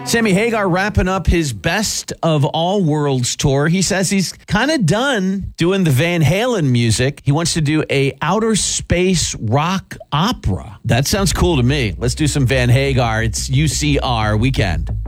Sammy Hagar wrapping up his Best of All Worlds tour. He says he's kind of done doing the Van Halen music. He wants to do a outer space rock opera. That sounds cool to me. Let's do some Van Hagar. It's UCR Weekend.